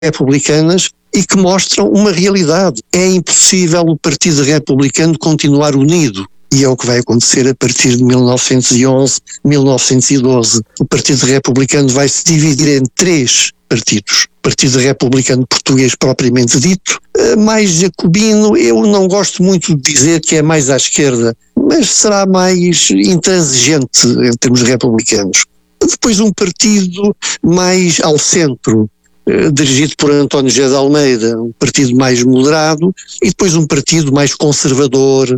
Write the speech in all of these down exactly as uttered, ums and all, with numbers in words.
republicanas e que mostram uma realidade. É impossível o Partido Republicano continuar unido. E é o que vai acontecer a partir de mil novecentos e onze, mil novecentos e doze. O Partido Republicano vai se dividir em três partidos. O Partido Republicano Português propriamente dito, mais jacobino, eu não gosto muito de dizer que é mais à esquerda, mas será mais intransigente em termos republicanos. Depois um partido mais ao centro, dirigido por António José de Almeida, um partido mais moderado, e depois um partido mais conservador,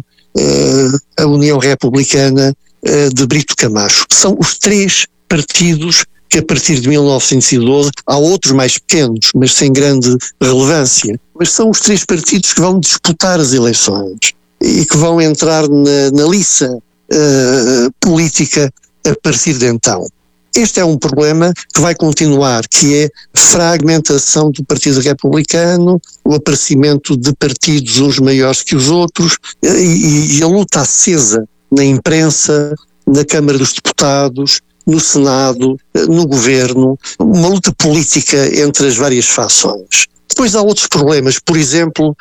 a União Republicana de Brito Camacho. São os três partidos que a partir de mil novecentos e doze, há outros mais pequenos, mas sem grande relevância, mas são os três partidos que vão disputar as eleições e que vão entrar na, na liça uh, política a partir de então. Este é um problema que vai continuar, que é a fragmentação do Partido Republicano, o aparecimento de partidos uns maiores que os outros e, e a luta acesa na imprensa, na Câmara dos Deputados, no Senado, no Governo, uma luta política entre as várias fações. Depois há outros problemas, por exemplo,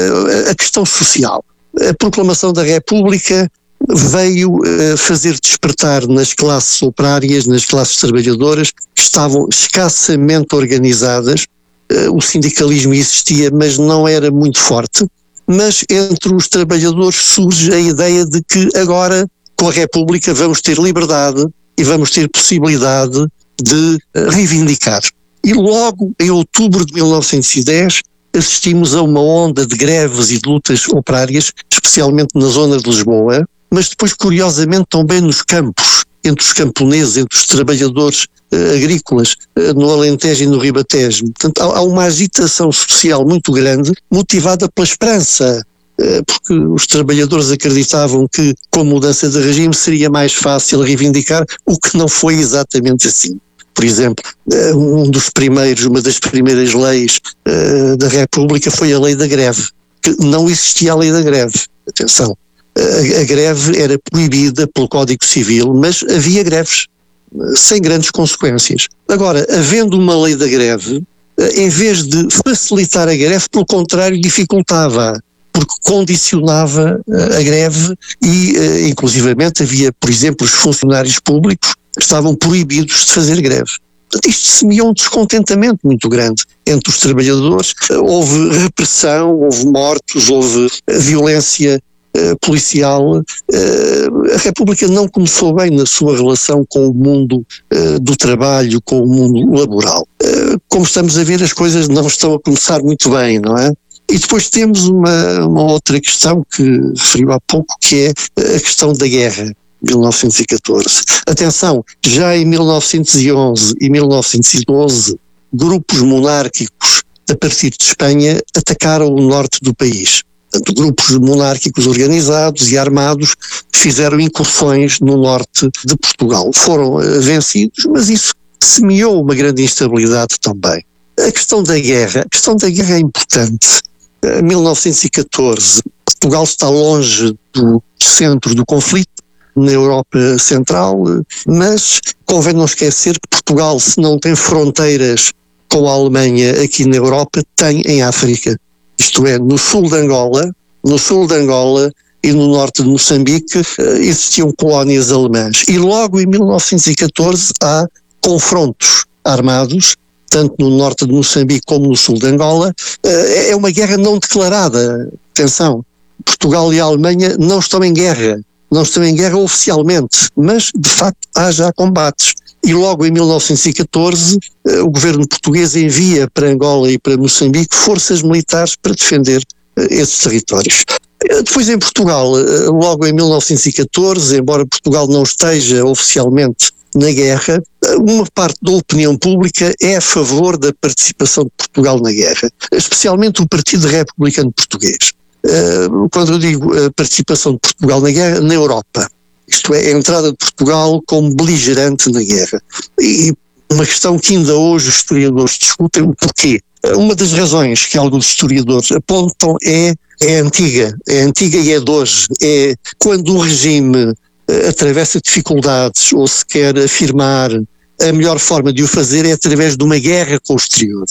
a questão social. A proclamação da República veio fazer despertar nas classes operárias, nas classes trabalhadoras, que estavam escassamente organizadas. O sindicalismo existia, mas não era muito forte. Mas entre os trabalhadores surge a ideia de que agora, com a República, vamos ter liberdade e vamos ter possibilidade de reivindicar. E logo, em outubro de mil novecentos e dez, assistimos a uma onda de greves e de lutas operárias, especialmente na zona de Lisboa, mas depois, curiosamente, também nos campos, entre os camponeses, entre os trabalhadores uh, agrícolas, uh, no Alentejo e no Ribatejo. Portanto, há, há uma agitação social muito grande, motivada pela esperança, porque os trabalhadores acreditavam que com a mudança de regime seria mais fácil reivindicar, o que não foi exatamente assim. Por exemplo, um dos primeiros, uma das primeiras leis uh, da República foi a lei da greve, que não existia a lei da greve. Atenção, a, a greve era proibida pelo Código Civil, mas havia greves, uh, sem grandes consequências. Agora, havendo uma lei da greve, uh, em vez de facilitar a greve, pelo contrário, dificultava-a, porque condicionava a greve e, uh, inclusivamente, havia, por exemplo, os funcionários públicos que estavam proibidos de fazer greve. Portanto, isto semeou um descontentamento muito grande entre os trabalhadores. Uh, houve repressão, houve mortos, houve uh, violência uh, policial. Uh, a República não começou bem na sua relação com o mundo uh, do trabalho, com o mundo laboral. Uh, como estamos a ver, as coisas não estão a começar muito bem, não é? E depois temos uma, uma outra questão que referiu há pouco, que é a questão da guerra, mil novecentos e catorze. Atenção, já em mil novecentos e onze e mil novecentos e doze, grupos monárquicos a partir de Espanha atacaram o norte do país. Portanto, grupos monárquicos organizados e armados fizeram incursões no norte de Portugal. Foram uh, vencidos, mas isso semeou uma grande instabilidade também. A questão da guerra, a questão da guerra é importante. Em mil novecentos e catorze, Portugal está longe do centro do conflito, na Europa Central, mas convém não esquecer que Portugal, se não tem fronteiras com a Alemanha aqui na Europa, tem em África. Isto é, no sul de Angola, no sul de Angola e no norte de Moçambique existiam colónias alemãs. E logo em mil novecentos e catorze há confrontos armados, tanto no norte de Moçambique como no sul de Angola. É uma guerra não declarada. Atenção, Portugal e a Alemanha não estão em guerra, não estão em guerra oficialmente, mas de facto há já combates. E logo em mil novecentos e catorze o governo português envia para Angola e para Moçambique forças militares para defender esses territórios. Depois em Portugal, logo em mil novecentos e catorze, embora Portugal não esteja oficialmente na guerra, uma parte da opinião pública é a favor da participação de Portugal na guerra, especialmente o Partido Republicano Português. Quando eu digo a participação de Portugal na guerra, na Europa, isto é, a entrada de Portugal como beligerante na guerra. E uma questão que ainda hoje os historiadores discutem, o porquê. Uma das razões que alguns historiadores apontam é, é antiga, é antiga e é de hoje. É quando o regime atravessa dificuldades ou se quer afirmar, a melhor forma de o fazer é através de uma guerra com o exterior.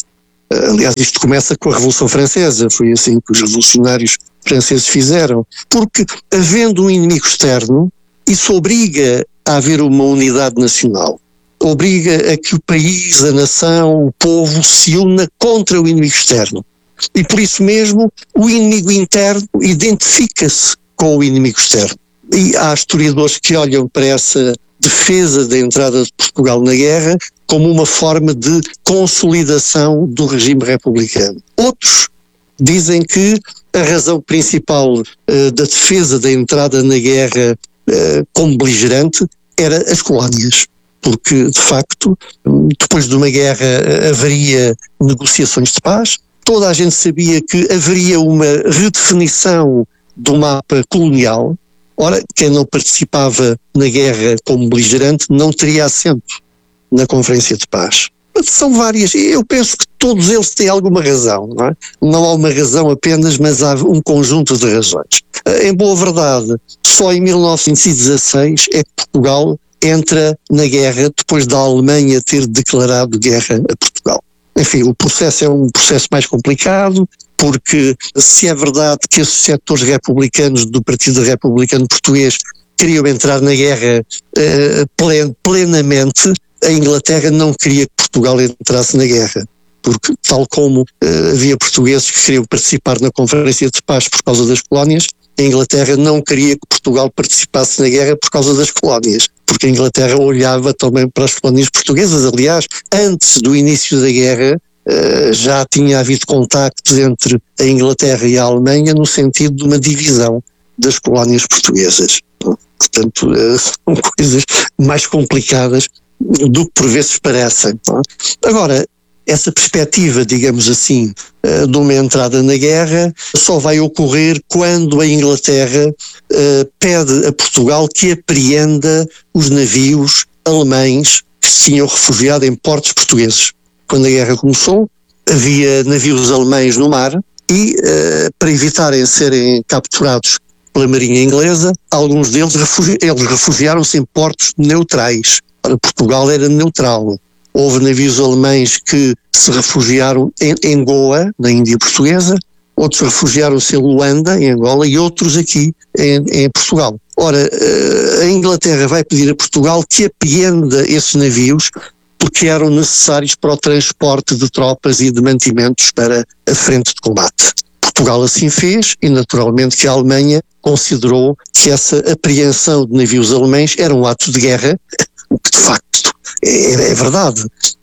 Aliás, isto começa com a Revolução Francesa, foi assim que os revolucionários franceses fizeram, porque havendo um inimigo externo, isso obriga a haver uma unidade nacional, obriga a que o país, a nação, o povo se una contra o inimigo externo. E por isso mesmo o inimigo interno identifica-se com o inimigo externo. E há historiadores que olham para essa defesa da entrada de Portugal na guerra como uma forma de consolidação do regime republicano. Outros dizem que a razão principal uh, da defesa da entrada na guerra uh, como beligerante era as colónias, porque de facto depois de uma guerra uh, haveria negociações de paz, toda a gente sabia que haveria uma redefinição do mapa colonial. Ora, quem não participava na guerra como beligerante não teria assento na Conferência de Paz. São várias, eu penso que todos eles têm alguma razão, não é? Não há uma razão apenas, mas há um conjunto de razões. Em boa verdade, só em mil novecentos e dezasseis é que Portugal entra na guerra depois da Alemanha ter declarado guerra a Portugal. Enfim, o processo é um processo mais complicado, porque se é verdade que esses setores republicanos do Partido Republicano Português queriam entrar na guerra uh, plen, plenamente, a Inglaterra não queria que Portugal entrasse na guerra, porque tal como uh, havia portugueses que queriam participar na Conferência de Paz por causa das colónias, a Inglaterra não queria que Portugal participasse na guerra por causa das colónias, porque a Inglaterra olhava também para as colónias portuguesas. Aliás, antes do início da guerra, Uh, já tinha havido contactos entre a Inglaterra e a Alemanha no sentido de uma divisão das colónias portuguesas. Portanto, uh, são coisas mais complicadas do que por vezes parecem. Não? Agora, essa perspectiva, digamos assim, uh, de uma entrada na guerra só vai ocorrer quando a Inglaterra uh, pede a Portugal que apreenda os navios alemães que se tinham refugiado em portos portugueses. Quando a guerra começou, havia navios alemães no mar e, uh, para evitarem serem capturados pela marinha inglesa, alguns deles refugi- eles refugiaram-se em portos neutrais. Ora, Portugal era neutral. Houve navios alemães que se refugiaram em, em Goa, na Índia Portuguesa, outros refugiaram-se em Luanda, em Angola, e outros aqui em, em Portugal. Ora, uh, a Inglaterra vai pedir a Portugal que apreenda esses navios porque eram necessários para o transporte de tropas e de mantimentos para a frente de combate. Portugal assim fez e naturalmente que a Alemanha considerou que essa apreensão de navios alemães era um ato de guerra, o que de facto é, é verdade.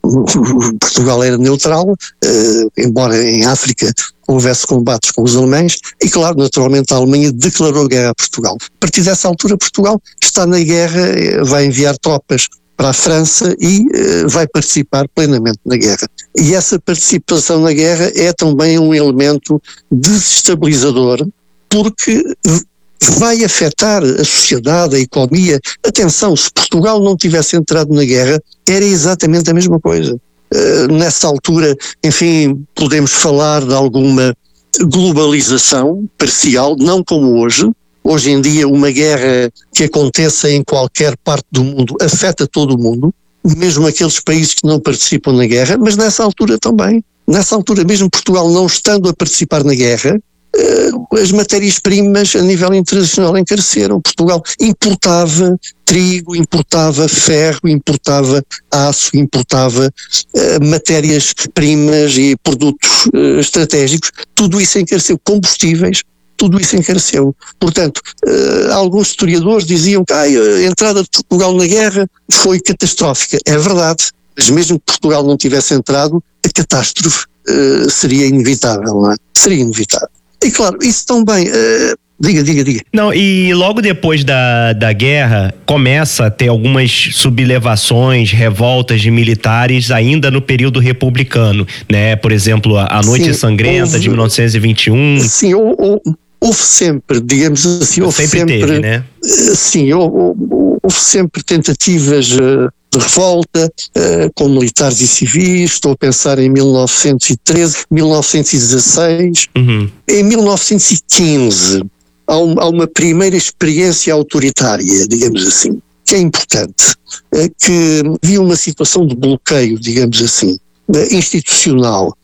Portugal era neutral, uh, embora em África houvesse combates com os alemães, e claro, naturalmente a Alemanha declarou guerra a Portugal. A partir dessa altura Portugal está na guerra, vai enviar tropas para a França e uh, vai participar plenamente na guerra. E essa participação na guerra é também um elemento desestabilizador, porque vai afetar a sociedade, a economia. Atenção, se Portugal não tivesse entrado na guerra, era exatamente a mesma coisa. Uh, nessa altura, enfim, podemos falar de alguma globalização parcial, não como hoje. Hoje em dia, uma guerra que aconteça em qualquer parte do mundo afeta todo o mundo, mesmo aqueles países que não participam na guerra, mas nessa altura também. Nessa altura, mesmo Portugal não estando a participar na guerra, as matérias-primas a nível internacional encareceram. Portugal importava trigo, importava ferro, importava aço, importava uh, matérias-primas e produtos uh, estratégicos. Tudo isso encareceu. Combustíveis, tudo isso encareceu. Portanto, uh, alguns historiadores diziam que ah, a entrada de Portugal na guerra foi catastrófica. É verdade, mas mesmo que Portugal não tivesse entrado, a catástrofe uh, seria inevitável, não é? Seria inevitável. E claro, isso também, uh, diga, diga, diga. Não, e logo depois da, da guerra, começa a ter algumas sublevações, revoltas de militares ainda no período republicano, né? Por exemplo, a, a Noite Sim, Sangrenta houve, de mil novecentos e vinte e um. Sim, ou, ou, houve sempre, digamos assim, houve sempre, sempre teve, né? Uh, sim, houve, houve sempre tentativas uh, de revolta uh, com militares e civis. Estou a pensar em mil novecentos e treze, mil novecentos e dezasseis, uhum. Em mil novecentos e quinze há, um, há uma primeira experiência autoritária, digamos assim, que é importante, uh, que havia uma situação de bloqueio, digamos assim, uh, institucional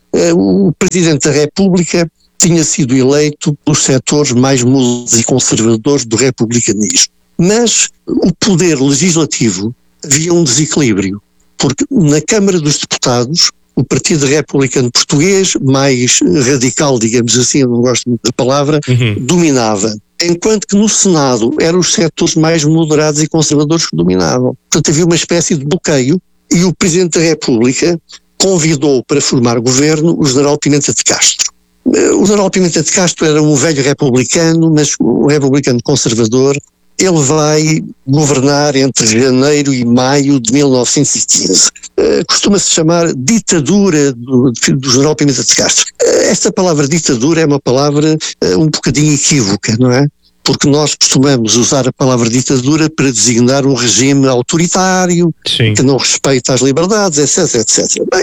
o Presidente da República tinha sido eleito pelos setores mais moderados e conservadores do republicanismo. Mas o poder legislativo havia um desequilíbrio, porque na Câmara dos Deputados o Partido Republicano Português, mais radical, digamos assim, eu não gosto muito da palavra, uhum. dominava. Enquanto que no Senado eram os setores mais moderados e conservadores que dominavam. Portanto, havia uma espécie de bloqueio e o Presidente da República convidou para formar governo o General Pimenta de Castro. O General Pimenta de Castro era um velho republicano, mas um republicano conservador. Ele vai governar entre janeiro e maio de mil novecentos e quinze. Uh, costuma-se chamar ditadura do, do General Pimenta de Castro. Uh, esta palavra ditadura é uma palavra uh, um bocadinho equívoca, não é? Porque nós costumamos usar a palavra ditadura para designar um regime autoritário, Sim. que não respeita as liberdades, etc, etcétera. Bem,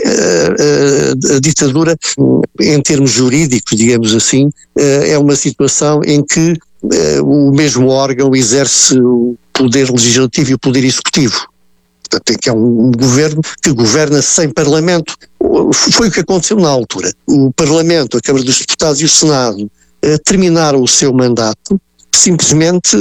a, a, a ditadura, em termos jurídicos, digamos assim, é uma situação em que o mesmo órgão exerce o poder legislativo e o poder executivo. Portanto, que é um, um governo que governa sem parlamento. Foi o que aconteceu na altura. O Parlamento, a Câmara dos Deputados e o Senado terminaram o seu mandato. Simplesmente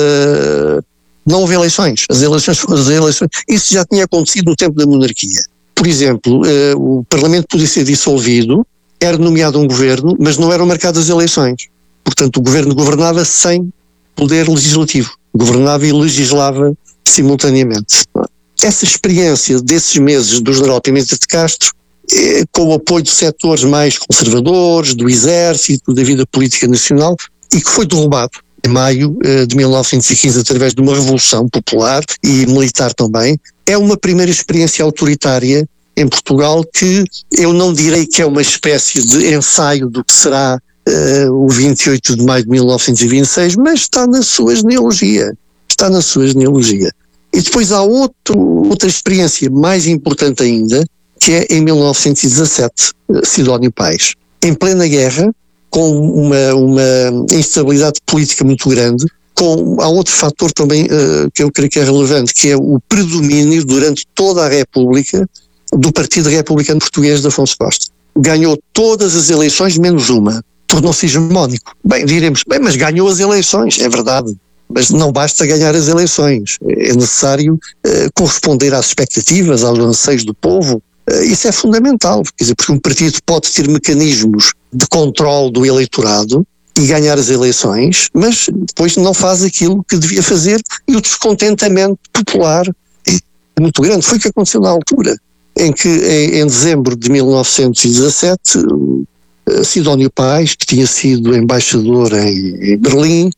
uh, não houve eleições. As eleições, as eleições. Isso já tinha acontecido no tempo da monarquia. Por exemplo, uh, o Parlamento podia ser dissolvido, era nomeado um governo, mas não eram marcadas eleições. Portanto, o governo governava sem poder legislativo. Governava e legislava simultaneamente. Essa experiência desses meses do General Pimenta de Castro, eh, com o apoio de setores mais conservadores, do exército, da vida política nacional, e que foi derrubado em maio uh, de mil novecentos e quinze através de uma revolução popular e militar também, é uma primeira experiência autoritária em Portugal que eu não direi que é uma espécie de ensaio do que será uh, o vinte e oito de maio de mil novecentos e vinte e seis, mas está na sua genealogia, está na sua genealogia. E depois há outro, outra experiência mais importante ainda, que é em mil novecentos e dezassete, uh, Sidónio Pais, em plena guerra, com uma, uma instabilidade política muito grande, com, há outro fator também uh, que eu creio que é relevante, que é o predomínio durante toda a República do Partido Republicano Português de Afonso Costa. Ganhou todas as eleições menos uma, tornou-se hegemónico. Bem, diremos, bem, mas ganhou as eleições, é verdade, mas não basta ganhar as eleições, é necessário uh, corresponder às expectativas, aos anseios do povo. Uh, isso é fundamental, quer dizer, porque um partido pode ter mecanismos de controle do eleitorado e ganhar as eleições, mas depois não faz aquilo que devia fazer e o descontentamento popular é muito grande. Foi o que aconteceu na altura, em que em, em dezembro de mil novecentos e dezassete, uh, Sidónio Pais, que tinha sido embaixador em, em Berlim,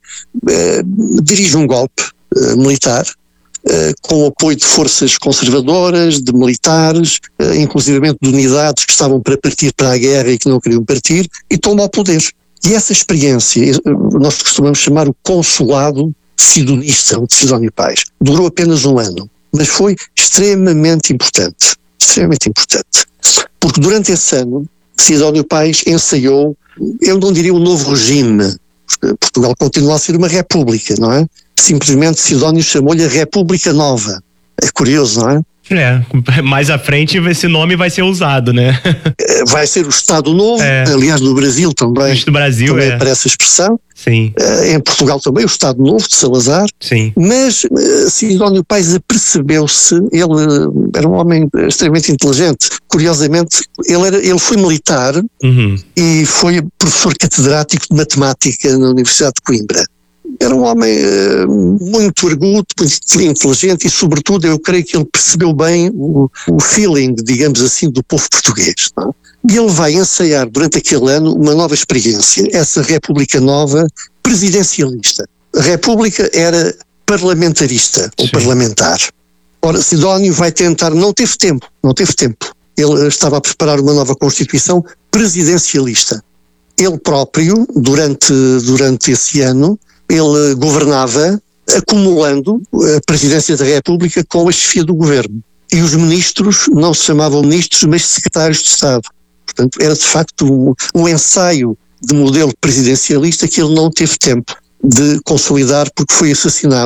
uh, dirige um golpe uh, militar, Uh, com o apoio de forças conservadoras, de militares, uh, inclusivamente de unidades que estavam para partir para a guerra e que não queriam partir, e toma o poder. E essa experiência, uh, nós costumamos chamar o consulado sidonista, o de Sidónio Pais, durou apenas um ano, mas foi extremamente importante, extremamente importante, porque durante esse ano, Sidónio Pais ensaiou, eu não diria um novo regime, Portugal continua a ser uma república, não é? Simplesmente Sidónio chamou-lhe a República Nova. É curioso, não é? É, mais à frente esse nome vai ser usado, né? Vai ser o Estado Novo, é. Aliás no Brasil também, do Brasil, também é. aparece a expressão. Sim. Em Portugal também o Estado Novo de Salazar. Sim. Mas Sidónio Pais apercebeu-se, ele era um homem extremamente inteligente, curiosamente ele, era, ele foi militar uhum. e foi professor catedrático de matemática na Universidade de Coimbra. Era um homem uh, muito arguto, muito inteligente e, sobretudo, eu creio que ele percebeu bem o, o feeling, digamos assim, do povo português. Não? E ele vai ensaiar durante aquele ano uma nova experiência, essa República Nova presidencialista. A República era parlamentarista, ou Sim. parlamentar. Ora, Sidónio vai tentar, não teve tempo, não teve tempo. Ele estava a preparar uma nova Constituição presidencialista. Ele próprio, durante, durante esse ano, ele governava acumulando a presidência da República com a chefia do governo. E os ministros não se chamavam ministros, mas secretários de Estado. Portanto, era de facto um, um ensaio de modelo presidencialista que ele não teve tempo de consolidar porque foi assassinado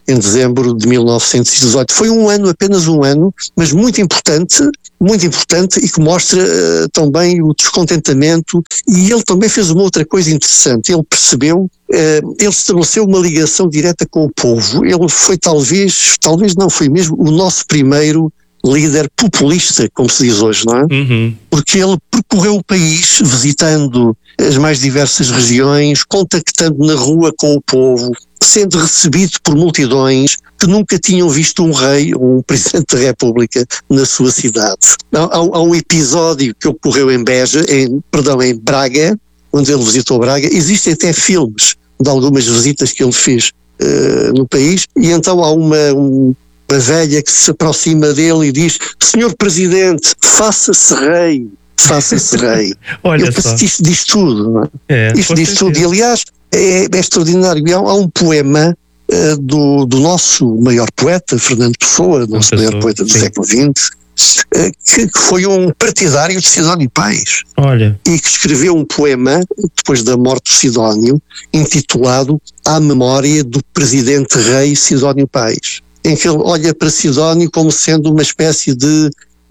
em dezembro de mil novecentos e dezoito. Foi um ano, apenas um ano, mas muito importante, muito importante e que mostra uh, também o descontentamento. E ele também fez uma outra coisa interessante, ele percebeu, uh, ele estabeleceu uma ligação direta com o povo. Ele foi talvez, talvez não, foi mesmo o nosso primeiro líder populista, como se diz hoje, não é? Uhum. Porque ele percorreu o país visitando as mais diversas regiões, contactando na rua com o povo, sendo recebido por multidões que nunca tinham visto um rei ou um presidente da República na sua cidade. Há, há um episódio que ocorreu em Beja, em, perdão, em Braga, onde ele visitou Braga. Existem até filmes de algumas visitas que ele fez uh, no país, e então há uma... Um, uma velha que se aproxima dele e diz: Senhor Presidente, faça-se rei, faça-se rei. Olha Eu penso só. que isto diz tudo, não é? É, isto diz certeza. tudo, e aliás é, é extraordinário. Há, há um poema uh, do, do nosso maior poeta, Fernando Pessoa, nosso Pessoa, maior poeta do sim. século vinte, uh, que, que foi um partidário de Sidónio Pais. Olha. E que escreveu um poema, depois da morte de Sidónio, intitulado À Memória do Presidente Rei Sidónio Pais, em que ele olha para Sidónio como sendo uma espécie de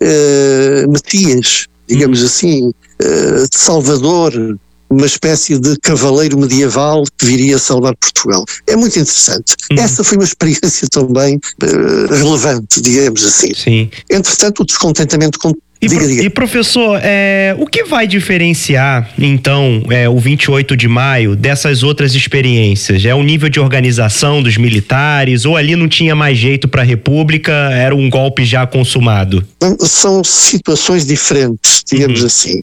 uh, Matias, digamos hum. assim, uh, de Salvador, uma espécie de cavaleiro medieval que viria a salvar Portugal. É muito interessante. Hum. Essa foi uma experiência também uh, relevante, digamos assim. Sim. Entretanto, o descontentamento com E, diga, pro, diga. e professor, é, o que vai diferenciar, então, é, o vinte e oito de maio dessas outras experiências? É o nível de organização dos militares, ou ali não tinha mais jeito para a República, era um golpe já consumado? São situações diferentes, digamos uhum. assim.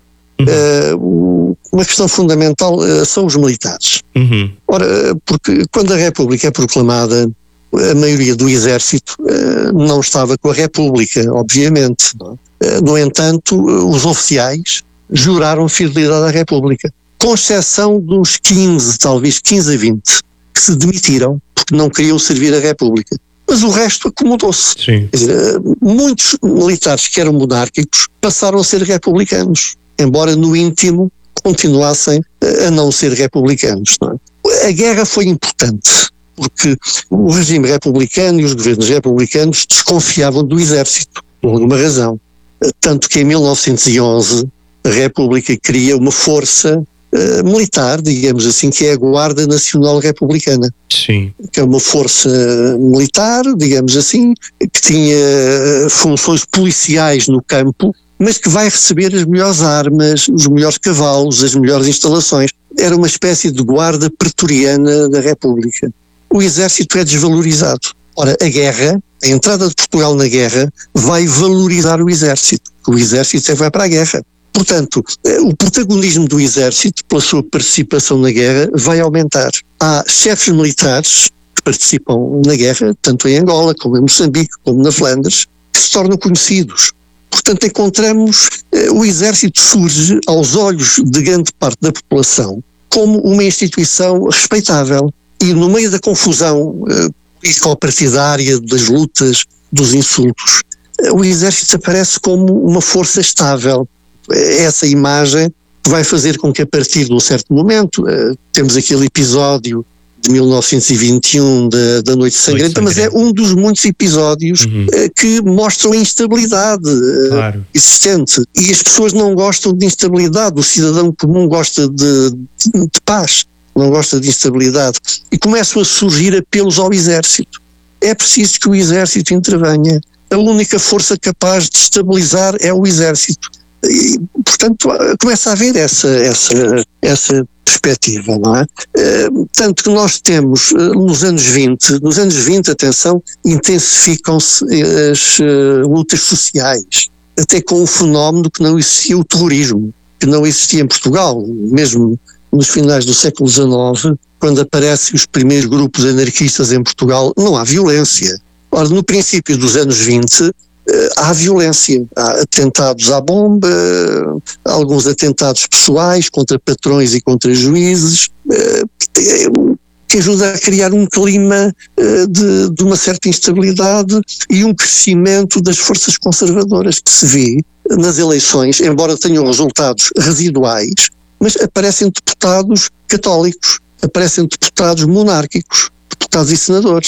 Uhum. Uh, uma questão fundamental uh, são os militares. Uhum. Ora, porque quando a República é proclamada, a maioria do exército uh, não estava com a República, obviamente, não é? No entanto, os oficiais juraram fidelidade à República, com exceção dos quinze, talvez quinze a vinte, que se demitiram porque não queriam servir a República. Mas o resto acomodou-se. Sim. Quer dizer, muitos militares que eram monárquicos passaram a ser republicanos, embora no íntimo continuassem a não ser republicanos. Não é? A guerra foi importante, porque o regime republicano e os governos republicanos desconfiavam do exército, por alguma razão. Tanto que em mil novecentos e onze a República cria uma força uh, militar, digamos assim, que é a Guarda Nacional Republicana. Sim. Que é uma força militar, digamos assim, que tinha funções policiais no campo, mas que vai receber as melhores armas, os melhores cavalos, as melhores instalações. Era uma espécie de guarda pretoriana da República. O exército é desvalorizado. Ora, a guerra, a entrada de Portugal na guerra, vai valorizar o exército. O exército vai para a guerra. Portanto, o protagonismo do exército, pela sua participação na guerra, vai aumentar. Há chefes militares que participam na guerra, tanto em Angola, como em Moçambique, como na Flandres, que se tornam conhecidos. Portanto, encontramos, eh, o exército surge, aos olhos de grande parte da população, como uma instituição respeitável. E no meio da confusão eh, político-partidária, das lutas, dos insultos, eh, o exército aparece como uma força estável. Essa imagem vai fazer com que, a partir de um certo momento, eh, temos aquele episódio de mil novecentos e vinte e um da, da Noite Sangrenta, mas é um dos muitos episódios uhum. eh, que mostram a instabilidade eh, claro. existente. E as pessoas não gostam de instabilidade, o cidadão comum gosta de, de, de paz, não gosta de instabilidade. E começam a surgir apelos ao exército. É preciso que o exército intervenha. A única força capaz de estabilizar é o exército. E, portanto, começa a haver essa, essa, essa perspectiva, não é? Uh, tanto que nós temos, uh, nos anos vinte, nos anos vinte, atenção, intensificam-se as uh, lutas sociais, até com um fenómeno que não existia, o terrorismo, que não existia em Portugal, mesmo nos finais do século dezenove, quando aparecem os primeiros grupos anarquistas em Portugal, não há violência. Ora, no princípio dos anos vinte, há violência, há atentados à bomba, alguns atentados pessoais contra patrões e contra juízes, que ajuda a criar um clima de, de uma certa instabilidade e um crescimento das forças conservadoras que se vê nas eleições, embora tenham resultados residuais, mas aparecem deputados católicos, aparecem deputados monárquicos, deputados e senadores.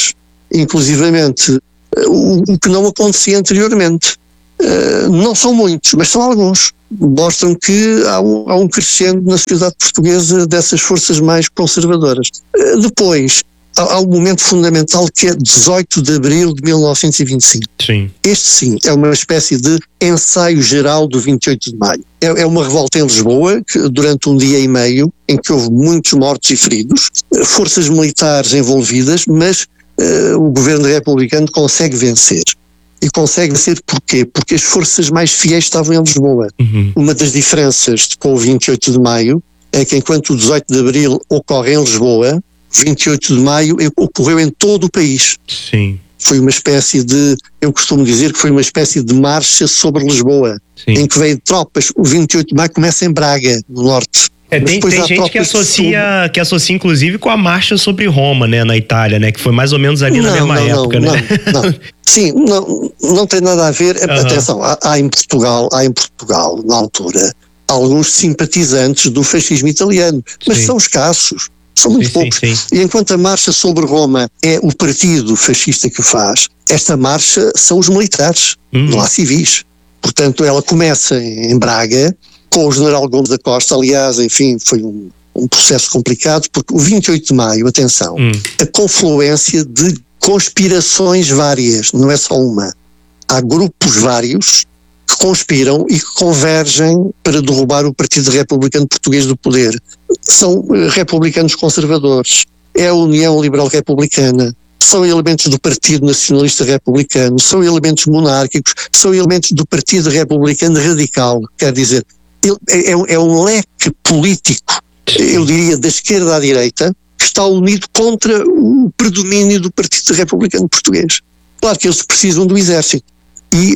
inclusivamente, o, o que não acontecia anteriormente. Uh, não são muitos, mas são alguns. Mostram que há um, há um crescendo na sociedade portuguesa dessas forças mais conservadoras. Uh, depois, há, há um momento fundamental que é dezoito de abril de mil novecentos e vinte e cinco. Sim. Este sim é uma espécie de ensaio geral do vinte e oito de maio. É, é uma revolta em Lisboa, que, durante um dia e meio, em que houve muitos mortos e feridos, forças militares envolvidas, mas uh, o governo republicano consegue vencer. E consegue vencer porquê? Porque as forças mais fiéis estavam em Lisboa. Uhum. Uma das diferenças com o vinte e oito de maio é que enquanto o dezoito de abril ocorre em Lisboa, vinte e oito de maio ocorreu em todo o país. Sim. Foi uma espécie de, eu costumo dizer que foi uma espécie de marcha sobre Lisboa, Sim. em que veio tropas. O vinte e oito de maio começa em Braga, no norte. É, tem tem gente que associa, que associa inclusive com a marcha sobre Roma, né, na Itália, né, que foi mais ou menos ali não, na mesma não, época, não, né? Não, não. Sim, não, não tem nada a ver. Uhum. Atenção, há, há em Portugal, há em Portugal, na altura, alguns simpatizantes do fascismo italiano, mas sim. são escassos, são muito sim, poucos. Sim, sim. E enquanto a marcha sobre Roma é o partido fascista que faz, esta marcha são os militares, uhum. não há civis. Portanto, ela começa em Braga, com o general Gomes da Costa. Aliás, enfim, foi um, um processo complicado, porque o vinte e oito de maio, atenção, hum. a confluência de conspirações várias, não é só uma. Há grupos vários que conspiram e que convergem para derrubar o Partido Republicano Português do poder. São uh, republicanos conservadores, é a União Liberal Republicana, são elementos do Partido Nacionalista Republicano, são elementos monárquicos, são elementos do Partido Republicano Radical, quer dizer, É, é um leque político, eu diria, da esquerda à direita, que está unido contra o predomínio do Partido Republicano Português. Claro que eles precisam do exército. E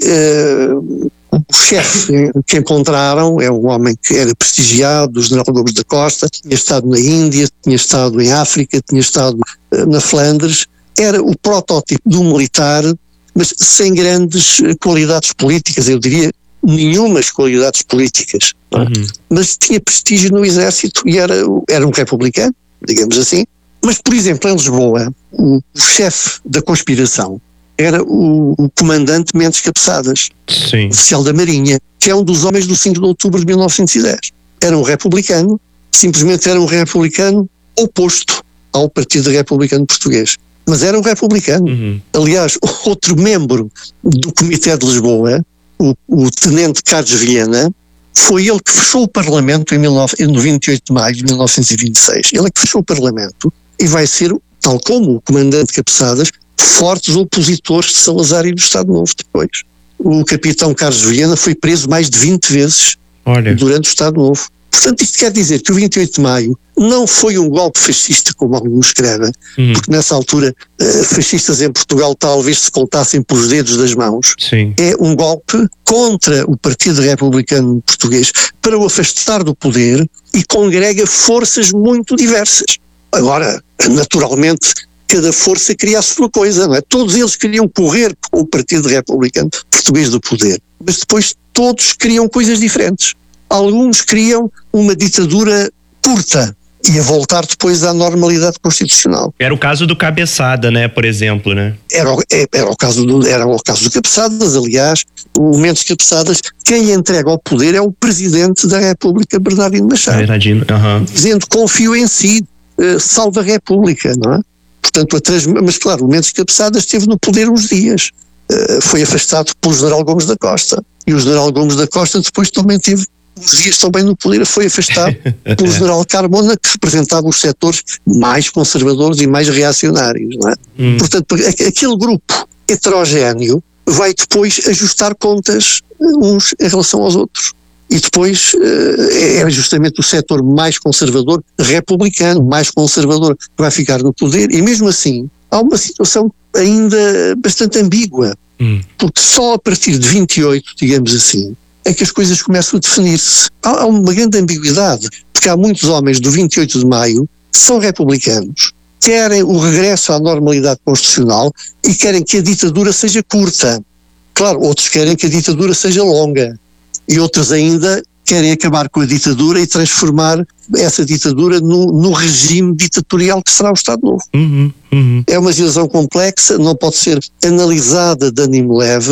uh, o chefe que encontraram é um homem que era prestigiado, o general Gomes da Costa, tinha estado na Índia, tinha estado em África, tinha estado uh, na Flandres, era o protótipo de um militar, mas sem grandes qualidades políticas, eu diria, nenhumas qualidades políticas, uhum. mas tinha prestígio no exército e era, era um republicano, digamos assim. Mas, por exemplo, em Lisboa, o, o chefe da conspiração era o, o comandante Mendes Cabeçadas, Sim. oficial da Marinha, que é um dos homens do cinco de outubro de mil novecentos e dez. Era um republicano, simplesmente era um republicano oposto ao Partido Republicano Português. Mas era um republicano. Uhum. Aliás, outro membro do Comitê de Lisboa, O, o tenente Carlos Vilhena, foi ele que fechou o Parlamento em no vinte e oito de maio de mil novecentos e vinte e seis. Ele é que fechou o Parlamento e vai ser, tal como o comandante Cabeçadas, fortes opositores de Salazar e do Estado Novo depois. O capitão Carlos Vilhena foi preso mais de vinte vezes Olha. durante o Estado Novo. Portanto, isto quer dizer que o vinte e oito de maio não foi um golpe fascista, como alguns escrevem, hum. porque nessa altura uh, fascistas em Portugal talvez se contassem pelos dedos das mãos. Sim. É um golpe contra o Partido Republicano Português para o afastar do poder e congrega forças muito diversas. Agora, naturalmente, cada força queria a sua coisa, não é? Todos eles queriam correr com o Partido Republicano Português do poder, mas depois todos queriam coisas diferentes. Alguns queriam uma ditadura curta e a voltar depois à normalidade constitucional. Era o caso do Cabeçada, né, por exemplo, né? Era, era, o, caso do, era o caso do Cabeçadas, aliás, o Mendes Cabeçadas, quem entrega ao poder é o Presidente da República, Bernardino Machado. Bernardino, uhum. Dizendo, confio em si, uh, salva a República, não é? Portanto, a trans... mas claro, o Mendes Cabeçadas esteve no poder uns dias, uh, foi afastado pelo general Gomes da Costa, e o general Gomes da Costa depois também teve uns dias também no poder, foi afastado pelo general Carmona, que representava os setores mais conservadores e mais reacionários, não é? Hum. Portanto, aquele grupo heterogéneo vai depois ajustar contas uns em relação aos outros. E depois é justamente o setor mais conservador, republicano, mais conservador, que vai ficar no poder, e mesmo assim há uma situação ainda bastante ambígua, hum. porque só a partir de vinte e oito, digamos assim, é que as coisas começam a definir-se. Há uma grande ambiguidade, porque há muitos homens do vinte e oito de maio que são republicanos, querem o regresso à normalidade constitucional e querem que a ditadura seja curta. Claro, outros querem que a ditadura seja longa e outros ainda querem acabar com a ditadura e transformar essa ditadura no, no regime ditatorial que será o Estado Novo. Uhum, uhum. É uma situação complexa, não pode ser analisada de ânimo leve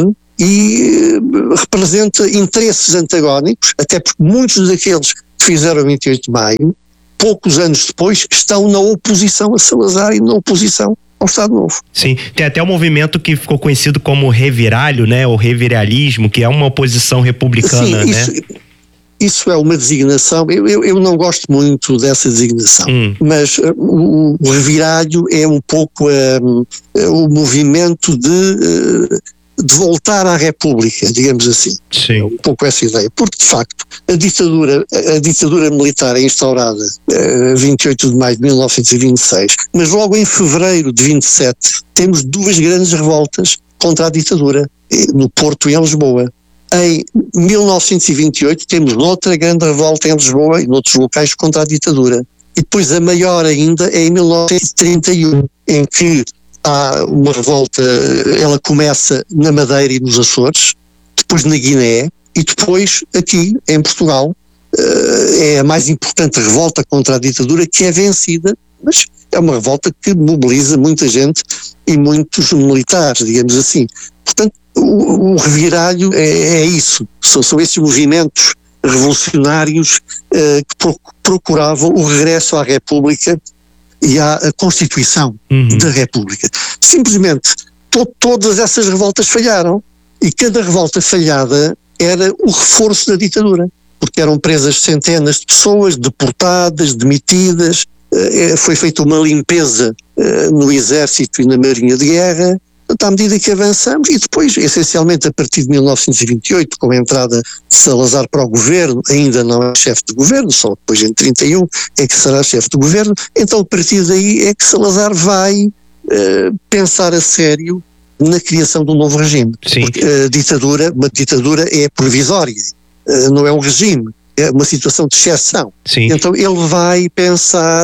e uh, representa interesses antagónicos, até porque muitos daqueles que fizeram vinte e oito de maio, poucos anos depois, estão na oposição a Salazar e na oposição ao Estado Novo. Sim, tem até um movimento que ficou conhecido como reviralho, né, o reviralismo, que é uma oposição republicana, Sim, isso, né? Isso é uma designação, eu, eu, eu não gosto muito dessa designação, hum. mas uh, o, o reviralho é um pouco uh, uh, o movimento de, uh, de voltar à República, digamos assim. Sim. É um pouco essa ideia, porque de facto a ditadura, a ditadura militar é instaurada a uh, vinte e oito de maio de mil novecentos e vinte e seis, mas logo em fevereiro de vinte e sete temos duas grandes revoltas contra a ditadura, no Porto e em Lisboa. Em mil novecentos e vinte e oito temos outra grande revolta em Lisboa e noutros locais contra a ditadura. E depois a maior ainda é em mil novecentos e trinta e um, em que há uma revolta, ela começa na Madeira e nos Açores, depois na Guiné e depois aqui em Portugal. É a mais importante revolta contra a ditadura que é vencida, mas é uma revolta que mobiliza muita gente e muitos militares, digamos assim. Portanto, o, o reviralho é, é isso, são, são esses movimentos revolucionários uh, que pro, procuravam o regresso à República e à a Constituição uhum. da República. Simplesmente to, todas essas revoltas falharam e cada revolta falhada era o reforço da ditadura, porque eram presas centenas de pessoas, deportadas, demitidas, uh, foi feita uma limpeza uh, no Exército e na Marinha de Guerra. À medida que avançamos, e depois, essencialmente a partir de mil novecentos e vinte e oito, com a entrada de Salazar para o governo, ainda não é chefe de governo, só depois em trinta e um é que será chefe de governo, então a partir daí é que Salazar vai uh, pensar a sério na criação de um novo regime. Sim. Porque a ditadura, uma ditadura é provisória, uh, não é um regime, é uma situação de exceção. Sim. Então ele vai pensar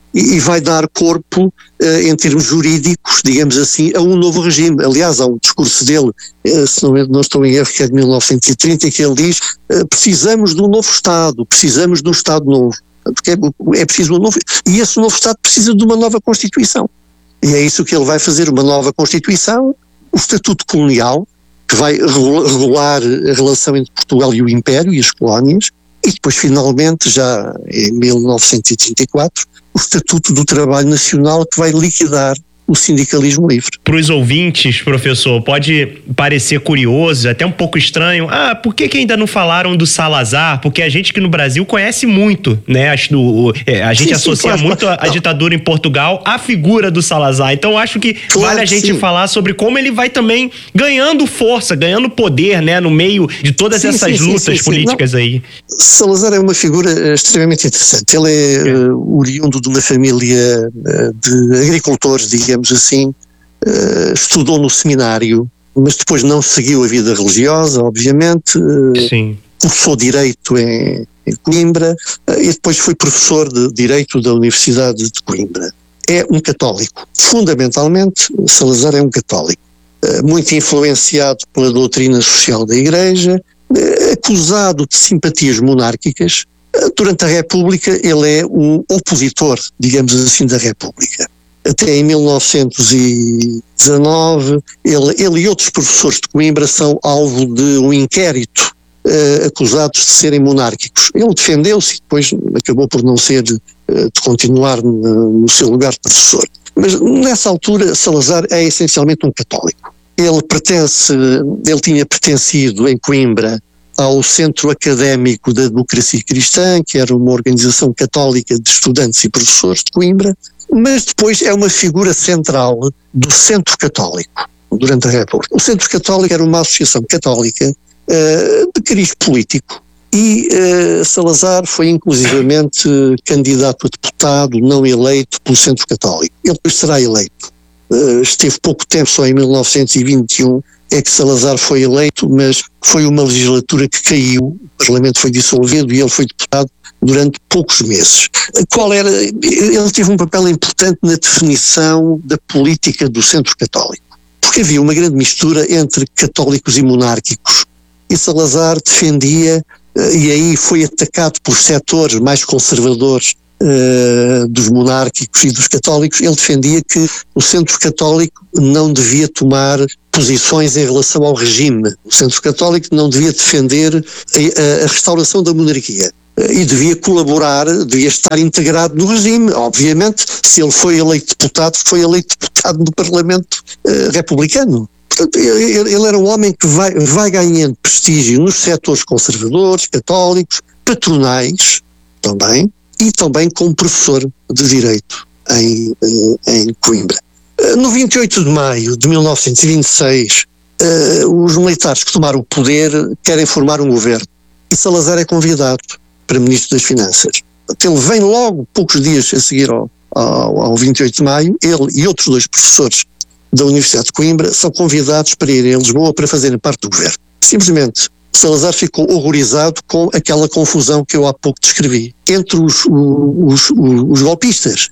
e vai dar corpo, uh, em termos jurídicos, digamos assim, a um novo regime. Aliás, há um discurso dele, uh, se não, não estou em erro, que é de mil novecentos e trinta, que ele diz, uh, precisamos de um novo Estado, precisamos de um Estado novo. Porque é, é preciso um novo, e esse novo Estado precisa de uma nova Constituição. E é isso que ele vai fazer, uma nova Constituição, o Estatuto Colonial, que vai regular a relação entre Portugal e o Império e as colónias, e depois, finalmente, já em mil novecentos e trinta e quatro, o Estatuto do Trabalho Nacional, que vai liquidar o sindicalismo livre. Para os ouvintes, professor, pode parecer curioso, até um pouco estranho. Ah, por que, que ainda não falaram do Salazar? Porque a gente que no Brasil conhece muito, né? Acho do, é, a gente sim, associa sim, claro, muito a, a ditadura em Portugal à figura do Salazar. Então acho que claro, vale a gente sim. falar sobre como ele vai também ganhando força, ganhando poder, né? No meio de todas sim, essas sim, lutas sim, sim, políticas não, aí. Salazar é uma figura extremamente interessante. Ele é, é. Uh, oriundo de uma família uh, de agricultores, digamos assim, uh, estudou no seminário, mas depois não seguiu a vida religiosa, obviamente, uh, Sim. cursou Direito em, em Coimbra uh, e depois foi professor de Direito da Universidade de Coimbra. É um católico, fundamentalmente Salazar é um católico, uh, muito influenciado pela doutrina social da Igreja, uh, acusado de simpatias monárquicas. Uh, durante a República ele é um opositor, digamos assim, da República. Até em mil novecentos e dezanove, ele, ele e outros professores de Coimbra são alvo de um inquérito, uh, acusados de serem monárquicos. Ele defendeu-se e depois acabou por não ser, uh, de continuar no, no seu lugar de professor. Mas nessa altura Salazar é essencialmente um católico. Ele pertence, ele tinha pertencido em Coimbra ao Centro Académico da Democracia Cristã, que era uma organização católica de estudantes e professores de Coimbra, mas depois é uma figura central do Centro Católico durante a República. O Centro Católico era uma associação católica uh, de cariz político e uh, Salazar foi inclusivamente candidato a deputado não eleito pelo Centro Católico. Ele depois será eleito. Uh, esteve pouco tempo, só em mil novecentos e vinte e um é que Salazar foi eleito, mas foi uma legislatura que caiu, o Parlamento foi dissolvido e ele foi deputado durante poucos meses. Qual era? Ele teve um papel importante na definição da política do Centro Católico, porque havia uma grande mistura entre católicos e monárquicos, e Salazar defendia e aí foi atacado por setores mais conservadores uh, dos monárquicos e dos católicos. Ele defendia que o centro católico não devia tomar posições em relação ao regime. O centro católico não devia defender a, a restauração da monarquia. E devia colaborar, devia estar integrado no regime. Obviamente, se ele foi eleito deputado, foi eleito deputado no Parlamento uh, republicano. Portanto, ele, ele era um homem que vai, vai ganhando prestígio nos setores conservadores, católicos, patronais também, e também como professor de Direito em, uh, em Coimbra. Uh, no vinte e oito de maio de mil novecentos e vinte e seis, uh, os militares que tomaram o poder querem formar um governo. E Salazar é convidado para Ministro das Finanças. Ele vem logo, poucos dias a seguir ao, ao, ao vinte e oito de maio, ele e outros dois professores da Universidade de Coimbra são convidados para irem a Lisboa para fazerem parte do governo. Simplesmente, Salazar ficou horrorizado com aquela confusão que eu há pouco descrevi, entre os, os, os, os golpistas,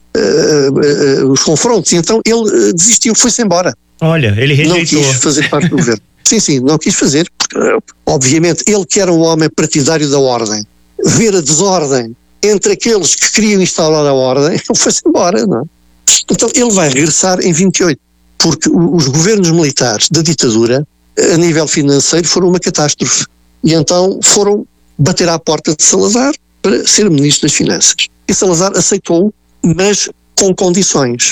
uh, uh, os confrontos, e então ele uh, desistiu, foi-se embora. Olha, ele rejeitou. Não quis fazer parte do governo. Sim, sim, não quis fazer, porque, obviamente, ele que era um homem partidário da ordem, ver a desordem entre aqueles que queriam instaurar a ordem, ele foi-se embora, não é? Então ele vai regressar em vinte e oito, porque os governos militares da ditadura, a nível financeiro, foram uma catástrofe. E então foram bater à porta de Salazar para ser Ministro das Finanças. E Salazar aceitou, mas com condições.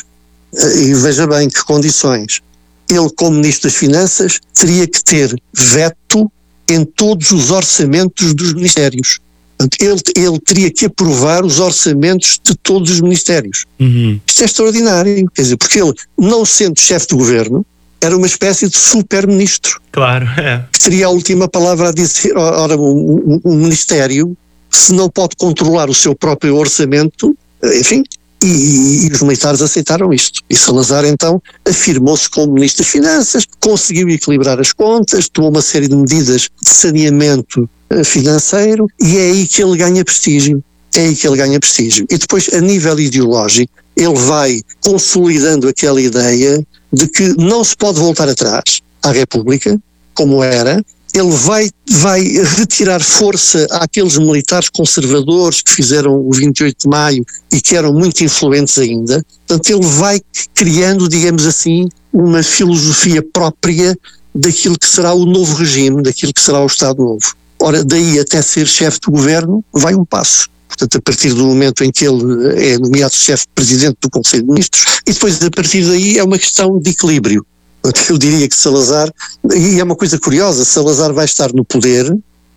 E veja bem que condições. Ele, como Ministro das Finanças, teria que ter veto em todos os orçamentos dos ministérios. Ele, ele teria que aprovar os orçamentos de todos os ministérios. Uhum. Isto é extraordinário, quer dizer, porque ele, não sendo chefe do governo, era uma espécie de super-ministro. Claro, é. Que teria a última palavra a dizer. Ora, um, um, um ministério, se não pode controlar o seu próprio orçamento, enfim, e, e os militares aceitaram isto. E Salazar, então, afirmou-se como Ministro das Finanças, conseguiu equilibrar as contas, tomou uma série de medidas de saneamento financeiro, e é aí que ele ganha prestígio. É aí que ele ganha prestígio. E depois, a nível ideológico, ele vai consolidando aquela ideia de que não se pode voltar atrás à República, como era. Ele vai, vai retirar força àqueles militares conservadores que fizeram o vinte e oito de maio e que eram muito influentes ainda. Portanto, ele vai criando, digamos assim, uma filosofia própria daquilo que será o novo regime, daquilo que será o Estado Novo. Ora, daí até ser chefe do governo, vai um passo. Portanto, a partir do momento em que ele é nomeado chefe-presidente do Conselho de Ministros, e depois a partir daí é uma questão de equilíbrio. Eu diria que Salazar, e é uma coisa curiosa, Salazar vai estar no poder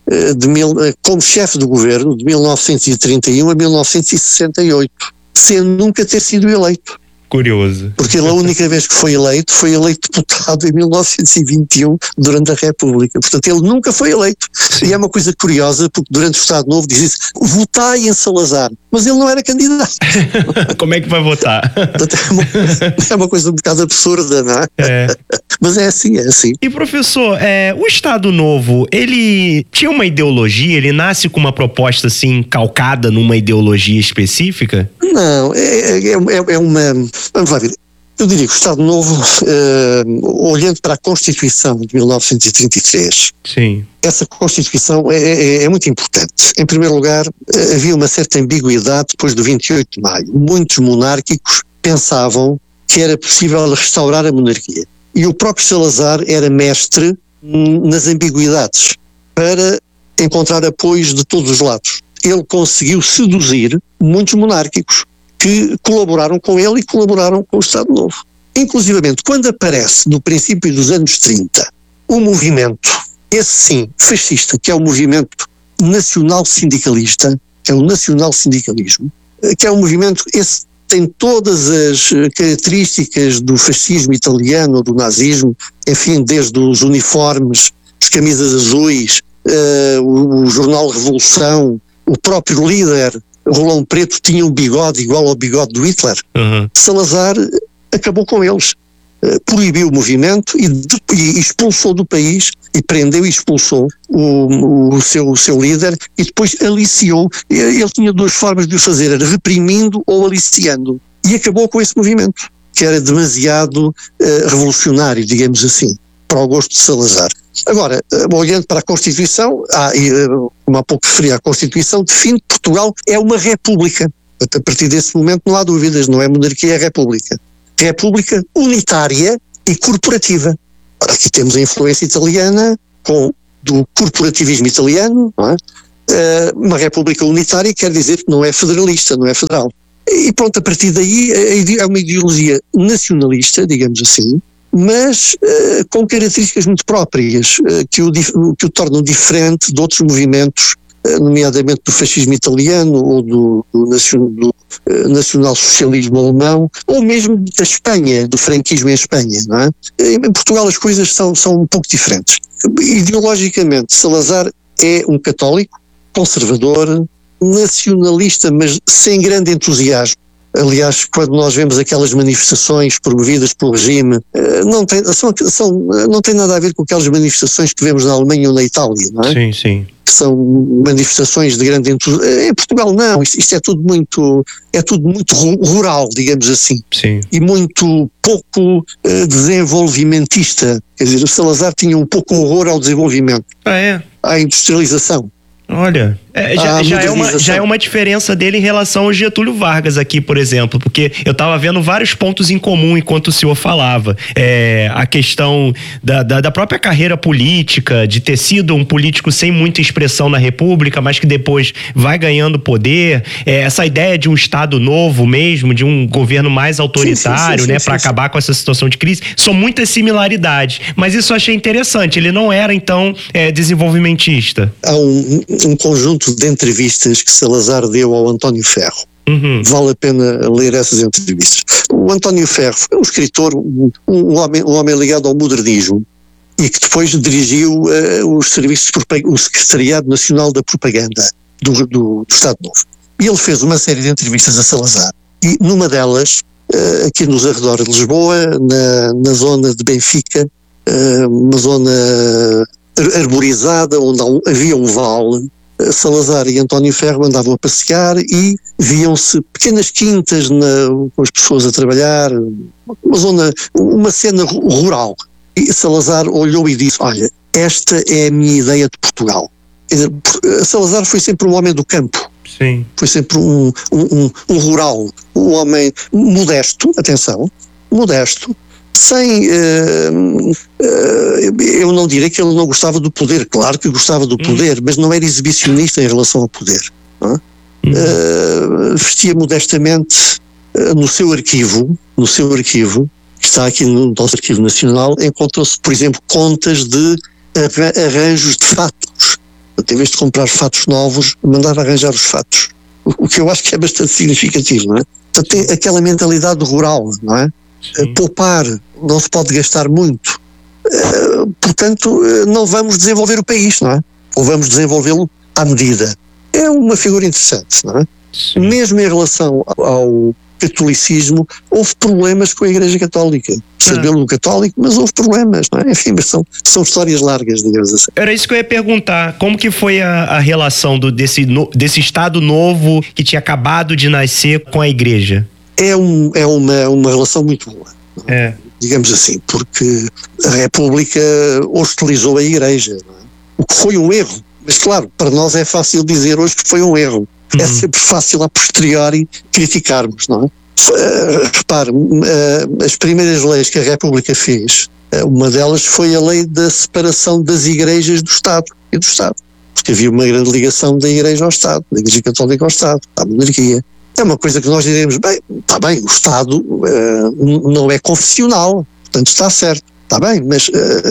de mil, como chefe do governo de mil novecentos e trinta e um a mil novecentos e sessenta e oito, sem nunca ter sido eleito. Curioso. Porque ele, a única vez que foi eleito, foi eleito deputado em mil novecentos e vinte e um, durante a República. Portanto, ele nunca foi eleito. Sim. E é uma coisa curiosa, porque durante o Estado Novo diz-se, votai em Salazar. Mas ele não era candidato. Como é que vai votar? É uma, é uma coisa um bocado absurda, não é? É. Mas é assim, é assim. E professor, é, o Estado Novo, ele tinha uma ideologia, ele nasce com uma proposta assim, calcada numa ideologia específica? Não, é, é, é, é uma... Vamos lá ver. Eu diria que o Estado Novo, uh, olhando para a Constituição de mil novecentos e trinta e três, sim, essa Constituição é, é, é muito importante. Em primeiro lugar, havia uma certa ambiguidade depois do vinte e oito de maio. Muitos monárquicos pensavam que era possível restaurar a monarquia. E o próprio Salazar era mestre nas ambiguidades para encontrar apoios de todos os lados. Ele conseguiu seduzir muitos monárquicos que colaboraram com ele e colaboraram com o Estado Novo. Inclusivamente, quando aparece, no princípio dos anos trinta, um movimento, esse sim, fascista, que é o movimento nacional-sindicalista, que é o nacional-sindicalismo, que é um movimento, esse tem todas as características do fascismo italiano, do nazismo, enfim, desde os uniformes, as camisas azuis, uh, o, o jornal Revolução, o próprio líder, Rolão Preto, tinha um bigode igual ao bigode do Hitler. Uhum. Salazar acabou com eles, uh, proibiu o movimento e, de, e expulsou do país, e prendeu e expulsou o, o, seu, o seu líder, e depois aliciou. Ele tinha duas formas de o fazer, era reprimindo ou aliciando, e acabou com esse movimento, que era demasiado uh, revolucionário, digamos assim, para o gosto de Salazar. Agora, olhando para a Constituição, há, como há pouco referi, a Constituição define que Portugal é uma república. A partir desse momento não há dúvidas, não é monarquia, é república. República unitária e corporativa. Aqui temos a influência italiana, com, do corporativismo italiano, não é? Uh, uma república unitária quer dizer que não é federalista, não é federal. E pronto, a partir daí é uma ideologia nacionalista, digamos assim, mas uh, com características muito próprias, uh, que, o, que o tornam diferente de outros movimentos, uh, nomeadamente do fascismo italiano ou do, do, nacion, do uh, nacional-socialismo alemão, ou mesmo da Espanha, do franquismo em Espanha, não é? Em Portugal as coisas são, são um pouco diferentes. Ideologicamente, Salazar é um católico, conservador, nacionalista, mas sem grande entusiasmo. Aliás, quando nós vemos aquelas manifestações promovidas pelo regime, não tem, são, são, não tem nada a ver com aquelas manifestações que vemos na Alemanha ou na Itália, não é? Sim, sim. Que são manifestações de grande entusiasmo. Em Portugal não, isto, isto é tudo muito, é tudo muito rural, digamos assim. Sim. E muito pouco uh, desenvolvimentista. Quer dizer, o Salazar tinha um pouco horror ao desenvolvimento. Ah, é? À industrialização. Olha, é, já, já, é uma, já é uma diferença dele em relação ao Getúlio Vargas aqui, por exemplo, porque eu estava vendo vários pontos em comum enquanto o senhor falava. É, a questão da, da, da própria carreira política, de ter sido um político sem muita expressão na República, mas que depois vai ganhando poder, é, essa ideia de um Estado novo mesmo, de um governo mais autoritário, sim, sim, sim, né, para acabar com essa situação de crise, são muitas similaridades, mas isso eu achei interessante, ele não era então é, desenvolvimentista. Há um um conjunto de entrevistas que Salazar deu ao António Ferro. Uhum. Vale a pena ler essas entrevistas. O António Ferro foi um escritor, um, um, homem, um homem ligado ao modernismo e que depois dirigiu uh, os serviços, o Secretariado Nacional da Propaganda do, do, do Estado Novo. E ele fez uma série de entrevistas a Salazar e numa delas, uh, aqui nos arredores de Lisboa, na, na zona de Benfica, uh, uma zona arborizada, onde havia um vale, Salazar e António Ferro andavam a passear e viam-se pequenas quintas na, com as pessoas a trabalhar, uma zona, uma cena rural. E Salazar olhou e disse, olha, esta é a minha ideia de Portugal. Salazar foi sempre um homem do campo. Sim. Foi sempre um, um, um, um rural, um homem modesto, atenção, modesto, sem, uh, uh, eu não direi que ele não gostava do poder, claro que gostava do poder, hum. mas não era exibicionista em relação ao poder. Não é? hum. uh, vestia modestamente uh, no seu arquivo, no seu arquivo, que está aqui no nosso Arquivo Nacional, encontrou-se, por exemplo, contas de arranjos de fatos. Em vez de comprar fatos novos, mandava arranjar os fatos. O, o que eu acho que é bastante significativo, não é? Portanto, tem aquela mentalidade rural, não é? Uh, poupar, não se pode gastar muito, uh, portanto uh, não vamos desenvolver o país, não é? Ou vamos desenvolvê-lo à medida. É uma figura interessante, não é? Sim. Mesmo em relação ao, ao catolicismo, houve problemas com a Igreja Católica. Sabê-lo católico, mas houve problemas, não é? Enfim, mas são, são histórias largas, digamos assim. Era isso que eu ia perguntar, como que foi a, a relação do, desse, no, desse Estado novo que tinha acabado de nascer com a Igreja? É, um, é uma, uma relação muito boa, é. digamos assim, porque a República hostilizou a Igreja, não é? O que foi um erro, mas claro, para nós é fácil dizer hoje que foi um erro, uhum. é sempre fácil a posteriori criticarmos, não é? Uh, repare, uh, as primeiras leis que a República fez, uh, uma delas foi a lei da separação das igrejas do Estado e do Estado, porque havia uma grande ligação da Igreja ao Estado, da Igreja Católica ao Estado, à monarquia. É uma coisa que nós diremos, bem, está bem, o Estado uh, não é confessional, portanto está certo, está bem, mas uh,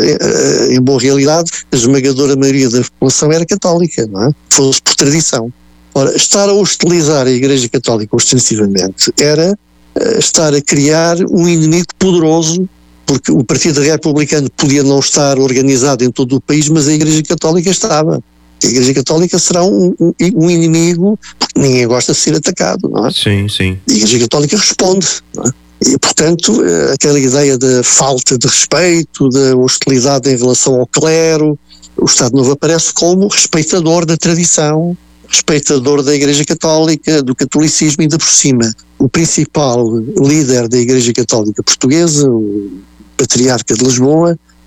uh, em boa realidade a esmagadora maioria da população era católica, não é? Fosse por tradição. Ora, estar a hostilizar a Igreja Católica ostensivamente era uh, estar a criar um inimigo poderoso, porque o Partido Republicano podia não estar organizado em todo o país, mas a Igreja Católica estava. A Igreja Católica será um, um, um inimigo, porque ninguém gosta de ser atacado, não é? Sim, sim. A Igreja Católica responde, não é? E, portanto, aquela ideia da falta de respeito, da hostilidade em relação ao clero, o Estado Novo aparece como respeitador da tradição, respeitador da Igreja Católica, do catolicismo, e ainda por cima o principal líder da Igreja Católica portuguesa, o Patriarca de Lisboa,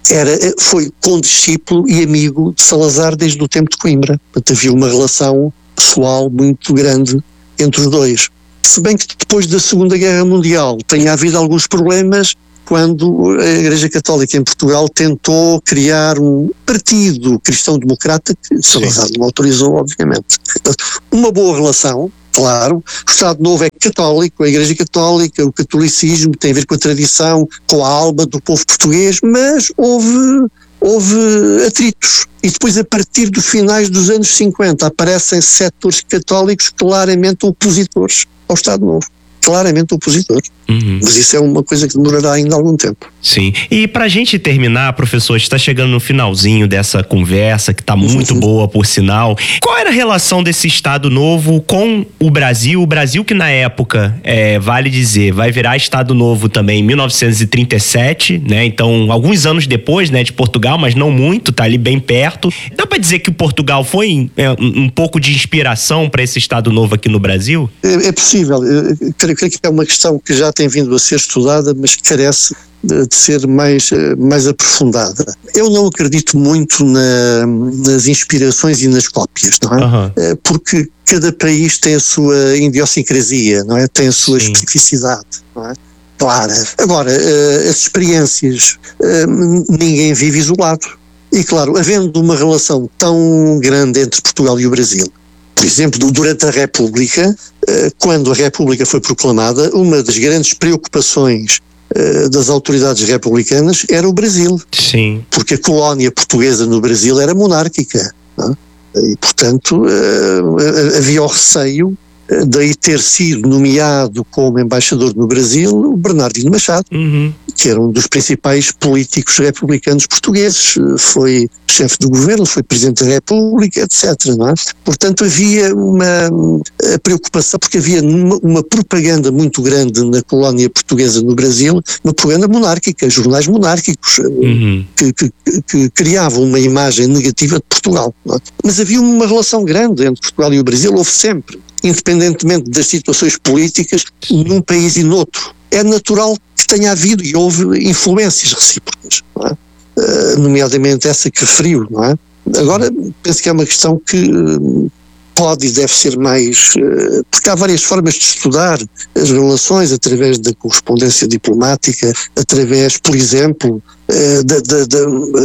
era, foi condiscípulo e amigo de Salazar desde o tempo de Coimbra. Portanto, havia uma relação pessoal muito grande entre os dois. Se bem que depois da Segunda Guerra Mundial tenha havido alguns problemas quando a Igreja Católica em Portugal tentou criar um partido cristão-democrata que Salazar não autorizou, obviamente. Portanto, uma boa relação, claro. O Estado Novo é católico, a Igreja Católica, o catolicismo tem a ver com a tradição, com a alma do povo português, mas houve, houve atritos. E depois, a partir dos finais dos anos cinquenta, aparecem setores católicos claramente opositores ao Estado Novo. Claramente opositores. Uhum. Mas isso é uma coisa que demorará ainda algum tempo. Sim. E pra gente terminar, professor, está chegando no finalzinho dessa conversa, que tá muito uhum. boa, por sinal. Qual era a relação desse Estado Novo com o Brasil? O Brasil que na época, é, vale dizer, vai virar Estado Novo também em mil novecentos e trinta e sete, né? Então, alguns anos depois, né, de Portugal, mas não muito, tá ali bem perto. Dá pra dizer que o Portugal foi é, um, um pouco de inspiração para esse Estado Novo aqui no Brasil? É, é possível. Eu creio, creio que é uma questão que já tem vindo a ser estudada, mas que carece de, de ser mais, mais aprofundada. Eu não acredito muito na, nas inspirações e nas cópias, não é? Uhum. Porque cada país tem a sua idiosincrasia, não é? Tem a sua Sim. especificidade, não é? Clara. Agora, as experiências, ninguém vive isolado. E claro, havendo uma relação tão grande entre Portugal e o Brasil, por exemplo, durante a República, quando a República foi proclamada, uma das grandes preocupações das autoridades republicanas era o Brasil. Sim. Porque a colónia portuguesa no Brasil era monárquica. Não é? E, portanto, havia o receio daí ter sido nomeado como embaixador no Brasil o Bernardino Machado, uhum. que era um dos principais políticos republicanos portugueses, foi chefe do governo, foi presidente da República, etcétera. Não é? Portanto, havia uma preocupação, porque havia uma, uma propaganda muito grande na colónia portuguesa no Brasil, uma propaganda monárquica, jornais monárquicos, uhum. que, que, que criavam uma imagem negativa de Portugal. Não é? Mas havia uma relação grande entre Portugal e o Brasil, houve sempre, independentemente das situações políticas, num país e noutro. É natural que tenha havido e houve influências recíprocas, não é? Uh, nomeadamente essa que referiu, não é? Agora, penso que é uma questão que uh, pode e deve ser mais... Uh, porque há várias formas de estudar as relações através da correspondência diplomática, através, por exemplo, uh, de, de, de,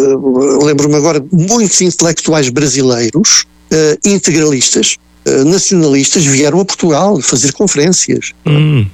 uh, lembro-me agora, muitos intelectuais brasileiros, uh, integralistas, nacionalistas, vieram a Portugal fazer conferências. Hum.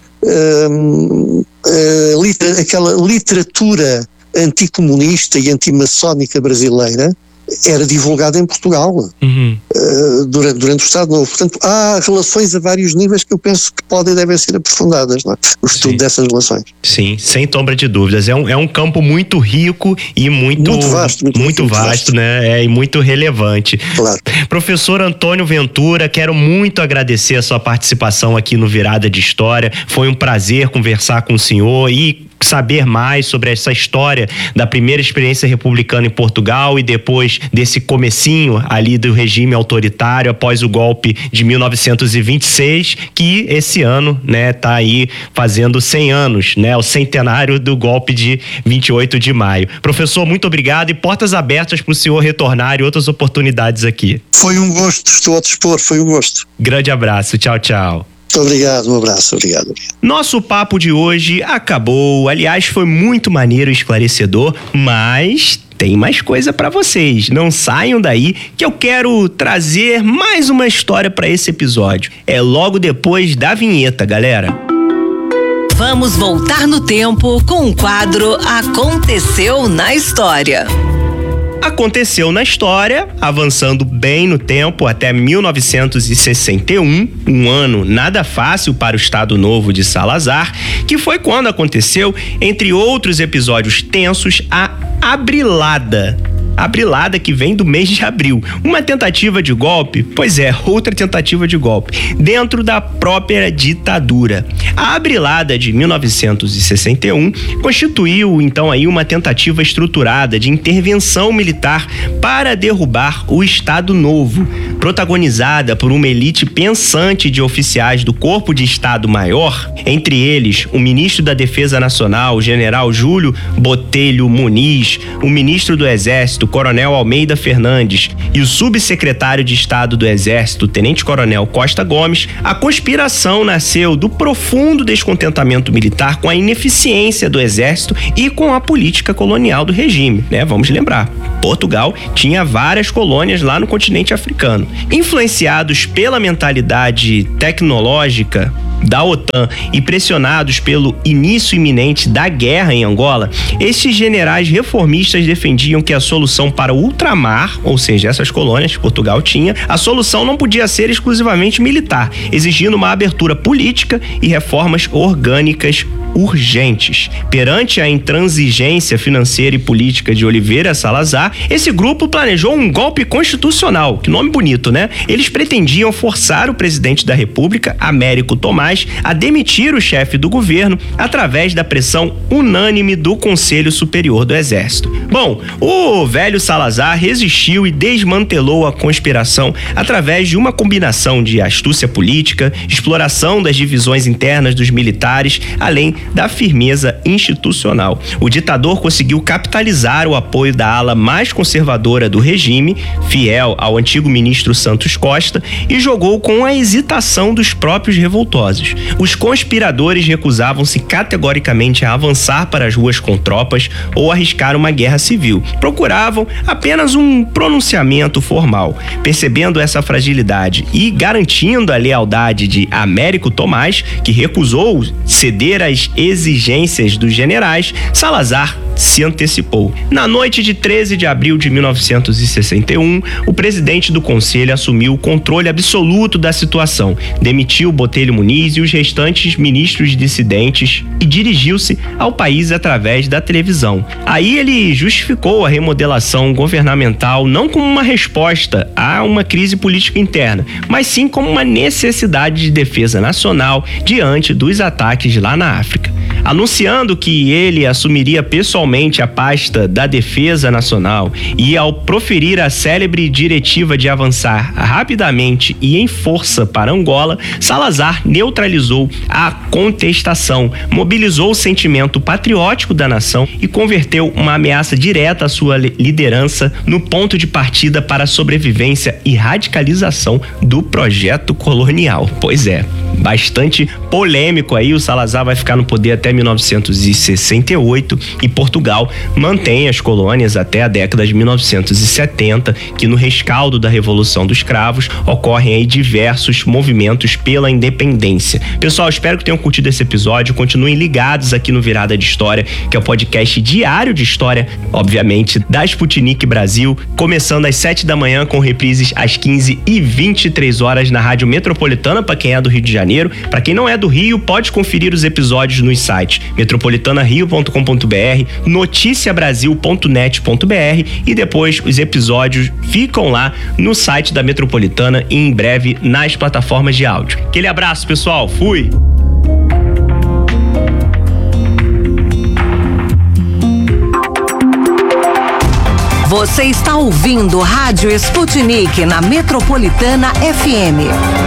Uh, uh, liter, aquela literatura anticomunista e antimaçónica brasileira era divulgada em Portugal, uhum. uh, durante, durante o Estado Novo. Portanto, há relações a vários níveis que eu penso que podem e devem ser aprofundadas, não é? O estudo Sim. dessas relações. Sim, sem sombra de dúvidas. É um, é um campo muito rico e muito, muito vasto, muito, muito, muito vasto, vasto, né? É, e muito relevante. Claro. Professor Antônio Ventura, quero muito agradecer a sua participação aqui no Virada de História. Foi um prazer conversar com o senhor e saber mais sobre essa história da primeira experiência republicana em Portugal e depois desse comecinho ali do regime autoritário após o golpe de mil novecentos e vinte e seis, que esse ano, né, tá aí fazendo cem anos, né, o centenário do golpe de vinte e oito de maio. Professor, muito obrigado e portas abertas para o senhor retornar e outras oportunidades aqui. Foi um gosto, estou a dispor, foi um gosto. Grande abraço, tchau, tchau. Muito obrigado, um abraço, obrigado, obrigado. Nosso papo de hoje acabou. Aliás, foi muito maneiro e esclarecedor, mas tem mais coisa pra vocês. Não saiam daí que eu quero trazer mais uma história pra esse episódio. É logo depois da vinheta, galera. Vamos voltar no tempo com o quadro Aconteceu na História. Aconteceu na história, avançando bem no tempo até mil novecentos e sessenta e um, um ano nada fácil para o Estado Novo de Salazar, que foi quando aconteceu, entre outros episódios tensos, a Abrilada. Abrilada, que vem do mês de abril. Uma tentativa de golpe? Pois é, outra tentativa de golpe, dentro da própria ditadura. A Abrilada de mil novecentos e sessenta e um constituiu, então, aí uma tentativa estruturada de intervenção militar para derrubar o Estado Novo, protagonizada por uma elite pensante de oficiais do Corpo de Estado-Maior, entre eles o ministro da Defesa Nacional, o general Júlio Botelho Muniz, o ministro do Exército, coronel Almeida Fernandes, e o subsecretário de Estado do Exército, tenente-coronel Costa Gomes. A conspiração nasceu do profundo descontentamento militar com a ineficiência do Exército e com a política colonial do regime, né? Vamos lembrar, Portugal tinha várias colônias lá no continente africano. Influenciados pela mentalidade tecnológica da OTAN e pressionados pelo início iminente da guerra em Angola, estes generais reformistas defendiam que a solução para o ultramar, ou seja, essas colônias que Portugal tinha, a solução não podia ser exclusivamente militar, exigindo uma abertura política e reformas orgânicas urgentes. Perante a intransigência financeira e política de Oliveira Salazar, esse grupo planejou um golpe constitucional. Que nome bonito, né? Eles pretendiam forçar o presidente da República, Américo Tomás, a demitir o chefe do governo através da pressão unânime do Conselho Superior do Exército. Bom, o velho Salazar resistiu e desmantelou a conspiração através de uma combinação de astúcia política, exploração das divisões internas dos militares, além da firmeza institucional. O ditador conseguiu capitalizar o apoio da ala mais conservadora do regime, fiel ao antigo ministro Santos Costa, e jogou com a hesitação dos próprios revoltosos. Os conspiradores recusavam-se categoricamente a avançar para as ruas com tropas ou arriscar uma guerra civil. Procuravam apenas um pronunciamento formal. Percebendo essa fragilidade e garantindo a lealdade de Américo Tomás, que recusou ceder às exigências dos generais, Salazar se antecipou. Na noite de treze de abril de mil novecentos e sessenta e um, o presidente do Conselho assumiu o controle absoluto da situação, demitiu Botelho Muniz e os restantes ministros dissidentes e dirigiu-se ao país através da televisão. Aí ele justificou a remodelação governamental não como uma resposta a uma crise política interna, mas sim como uma necessidade de defesa nacional diante dos ataques lá na África. Anunciando que ele assumiria pessoalmente a pasta da Defesa Nacional e, ao proferir a célebre diretiva de avançar rapidamente e em força para Angola, Salazar neutralizou a contestação, mobilizou o sentimento patriótico da nação e converteu uma ameaça direta à sua liderança no ponto de partida para a sobrevivência e radicalização do projeto colonial. Pois é, bastante polêmico aí. O Salazar vai ficar no poder até mil novecentos e sessenta e oito e Portugal mantém as colônias até a década de mil novecentos e setenta, que no rescaldo da Revolução dos Cravos ocorrem aí diversos movimentos pela independência. Pessoal, espero que tenham curtido esse episódio. Continuem ligados aqui no Virada de História, que é o podcast diário de história, obviamente, da Sputnik Brasil, começando às sete da manhã com reprises às quinze e vinte e três horas na Rádio Metropolitana, para quem é do Rio de Janeiro. Para quem não é do Rio, pode conferir os episódios nos sites metropolitana rio ponto com ponto b r, notícia brasil ponto net ponto b r e depois os episódios ficam lá no site da Metropolitana e em breve nas plataformas de áudio. Aquele abraço, pessoal. Fui! Você está ouvindo Rádio Sputnik na Metropolitana F M.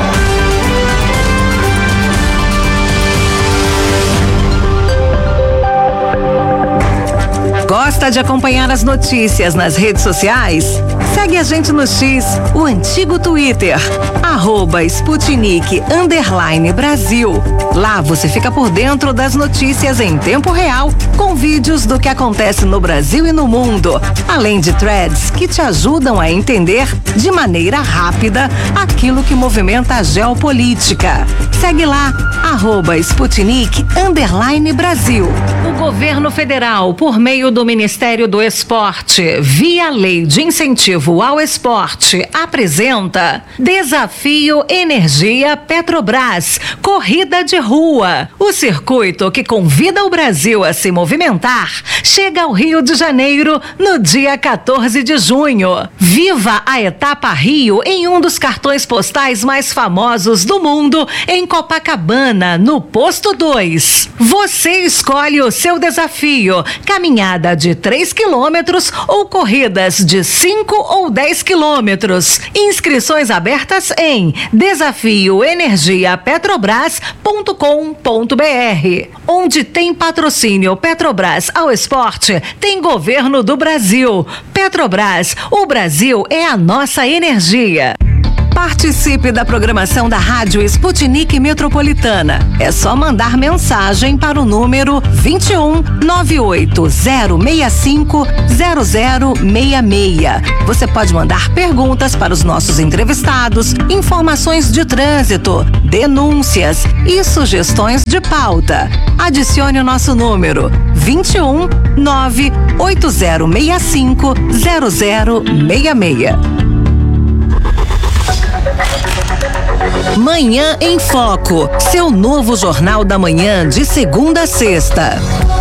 Gosta de acompanhar as notícias nas redes sociais? Segue a gente no X, o antigo Twitter, arroba Sputnik underline Brasil. Lá você fica por dentro das notícias em tempo real, com vídeos do que acontece no Brasil e no mundo, além de threads que te ajudam a entender de maneira rápida aquilo que movimenta a geopolítica. Segue lá, arroba Sputnik underline Brasil. O governo federal, por meio do Ministério do Esporte, via Lei de Incentivo ao Esporte, apresenta Desafio Energia Petrobras, Corrida de Rua. O circuito que convida o Brasil a se movimentar chega ao Rio de Janeiro no dia quatorze de junho. Viva a etapa Rio em um dos cartões postais mais famosos do mundo, em Copacabana, no Posto dois. Você escolhe o seu desafio: caminhada de três quilômetros ou corridas de cinco ou dez quilômetros. Inscrições abertas em desafio energia petrobras ponto com ponto br. Onde tem patrocínio Petrobras ao esporte, tem governo do Brasil. Petrobras, o Brasil é a nossa energia. Participe da programação da Rádio Sputnik Metropolitana. É só mandar mensagem para o número vinte e um, nove oito zero seis cinco, zero zero seis seis. Você pode mandar perguntas para os nossos entrevistados, informações de trânsito, denúncias e sugestões de pauta. Adicione o nosso número vinte e um, nove oito zero seis cinco, zero zero seis seis. Manhã em Foco, seu novo jornal da manhã de segunda a sexta.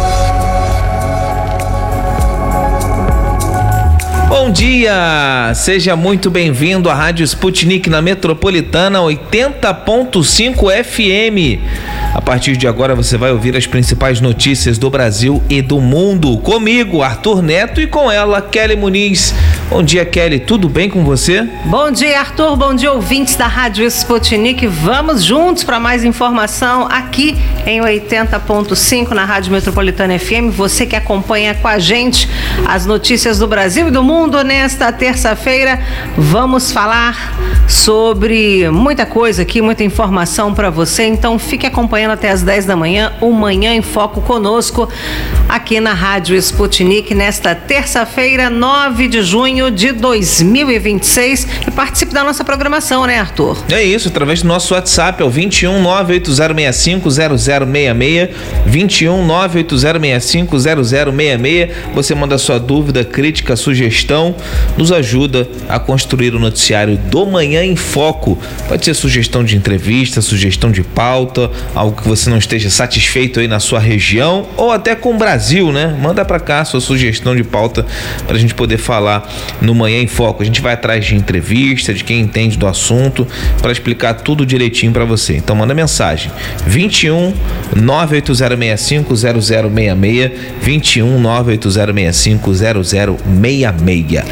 Bom dia, seja muito bem-vindo à Rádio Sputnik na Metropolitana oitenta ponto cinco F M. A partir de agora você vai ouvir as principais notícias do Brasil e do mundo. Comigo, Arthur Neto, e com ela, Kelly Muniz. Bom dia, Kelly. Tudo bem com você? Bom dia, Arthur. Bom dia, ouvintes da Rádio Sputnik. Vamos juntos para mais informação aqui em oitenta ponto cinco na Rádio Metropolitana F M. Você que acompanha com a gente as notícias do Brasil e do mundo nesta terça-feira. Vamos falar sobre muita coisa aqui, muita informação para você. Então fique acompanhando até as dez da manhã, o Manhã em Foco conosco aqui na Rádio Sputnik nesta terça-feira, nove de junho de dois mil e vinte e seis, e participe da nossa programação, né, Arthur? É isso, através do nosso WhatsApp, é o vinte e um, nove oito zero seis cinco, zero zero seis seis, vinte e um, nove oito zero seis cinco, zero zero seis seis. Você manda sua dúvida, crítica, sugestão, nos ajuda a construir o noticiário do Manhã em Foco. Pode ser sugestão de entrevista, sugestão de pauta, algo que você não esteja satisfeito aí na sua região, ou até com o Brasil, né? Manda pra cá a sua sugestão de pauta pra gente poder falar no Manhã em Foco. A gente vai atrás de entrevista, de quem entende do assunto, para explicar tudo direitinho para você. Então manda mensagem vinte e um, nove oito zero seis cinco, zero zero seis seis, vinte e um, nove oito zero seis cinco, zero zero seis seis.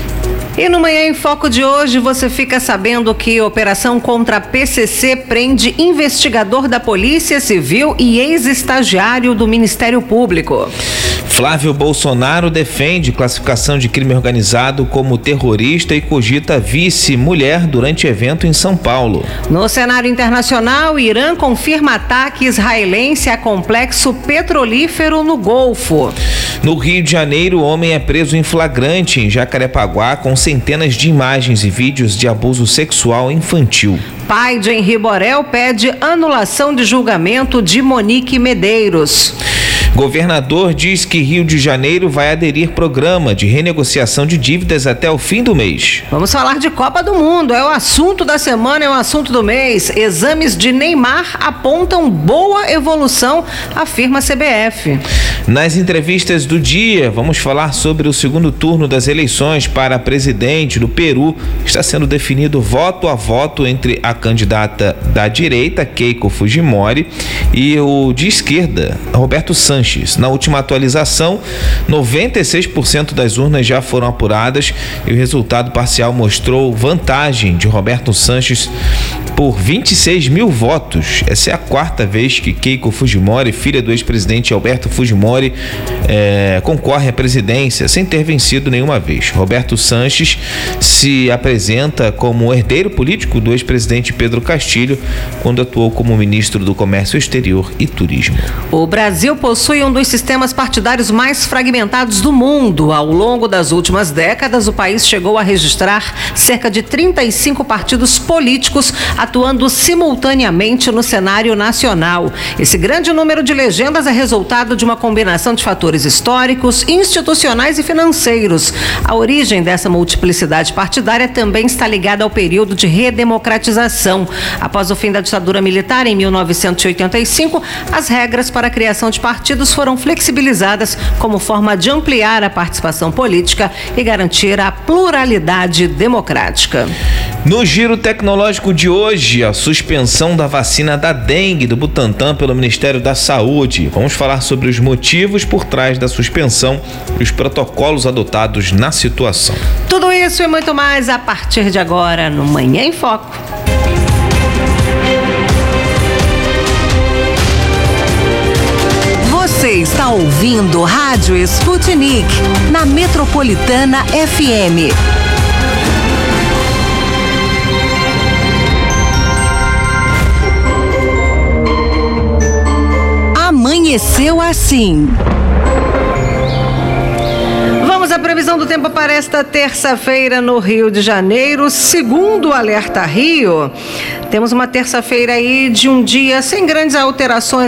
E no Manhã em Foco de hoje você fica sabendo que operação contra a P C C prende investigador da Polícia Civil e ex-estagiário do Ministério Público. Flávio Bolsonaro defende classificação de crime organizado como terrorista e cogita vice-mulher durante evento em São Paulo. No cenário internacional, Irã confirma ataque israelense a complexo petrolífero no Golfo. No Rio de Janeiro, homem é preso em flagrante em Jacarepaguá com centenas de imagens e vídeos de abuso sexual infantil. Pai de Henri Borel pede anulação de julgamento de Monique Medeiros. Governador diz que Rio de Janeiro vai aderir programa de renegociação de dívidas até o fim do mês. Vamos falar de Copa do Mundo, é o assunto da semana, é o assunto do mês. Exames de Neymar apontam boa evolução, afirma a C B F. Nas entrevistas do dia, vamos falar sobre o segundo turno das eleições para presidente do Peru. Está sendo definido voto a voto entre a candidata da direita, Keiko Fujimori, e o de esquerda, Roberto Sanches. Na última atualização, noventa e seis por cento das urnas já foram apuradas e o resultado parcial mostrou vantagem de Roberto Sanches por vinte e seis mil votos. Essa é a quarta vez que Keiko Fujimori, filha do ex-presidente Alberto Fujimori, é, concorre à presidência sem ter vencido nenhuma vez. Roberto Sanches se apresenta como herdeiro político do ex-presidente Pedro Castilho, quando atuou como ministro do Comércio Exterior e Turismo. O Brasil possui um dos sistemas partidários mais fragmentados do mundo. Ao longo das últimas décadas, o país chegou a registrar cerca de trinta e cinco partidos políticos atuando simultaneamente no cenário nacional. Esse grande número de legendas é resultado de uma combinação combinação de fatores históricos, institucionais e financeiros. A origem dessa multiplicidade partidária também está ligada ao período de redemocratização. Após o fim da ditadura militar, em mil novecentos e oitenta e cinco, as regras para a criação de partidos foram flexibilizadas como forma de ampliar a participação política e garantir a pluralidade democrática. No giro tecnológico de hoje, a suspensão da vacina da dengue do Butantan pelo Ministério da Saúde. Vamos falar sobre os motivos por trás da suspensão e os protocolos adotados na situação. Tudo isso e muito mais a partir de agora no Manhã em Foco. Você está ouvindo Rádio Sputnik na Metropolitana F M. Amanheceu assim. Vamos à previsão do tempo para esta terça-feira no Rio de Janeiro. Segundo o Alerta Rio, temos uma terça-feira aí de um dia sem grandes alterações